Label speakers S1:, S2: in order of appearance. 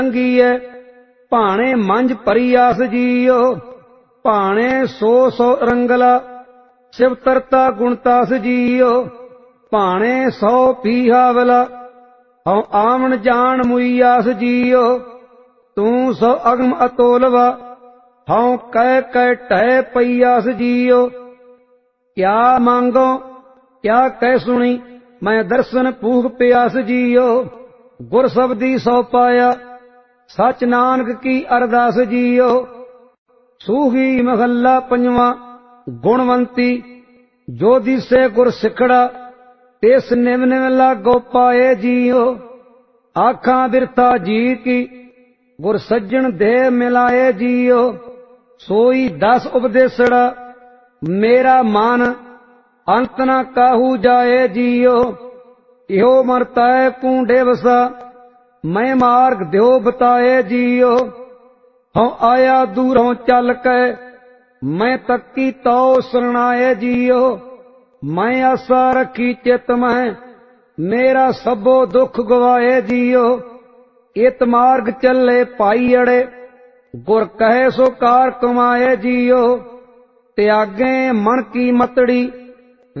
S1: ਰੰਗੀਐ ਭਾਣੇ ਮੰਝ ਭਰੀ ਆਸ ਜੀਓ। ਭਾਣੇ 100 ਰੰਗਲਾ शिव तरता गुणतास जियो। भाणे 100 पीहावला हौ आमन जान मुईयास जियो। तू 100 अगम अतोलवा हौ कह कह टह पईयास जियो। क्या मांगो क्या कह सुनी मैं दर्शन भूख प्यास जियो। गुर शब्दी 100 पाया सच नानक की अरदास जियो। सूही महला पंजवा गुणवंती जो दिसे गुर सिखड़ा तिस निव निव लागो पाए जियो। आखा बिरथा जी की गुर सज्जन देह मिलाए जियो। सोई 10 उपदेसड़ा मेरा मन अंत न काहू जाए जियो। इहो मरताए कूंडे वसा मैं मार्ग द्यो बताए जियो। हूँ आया दूरों चल के मैं तकी तो शरणाए जियो। मैं आशा रखी चित में मेरा सबो दुख गवाए जियो। इत मार्ग चले पाई अड़े गुर कहे सो कार कमाए जियो। त्यागे मन की मतड़ी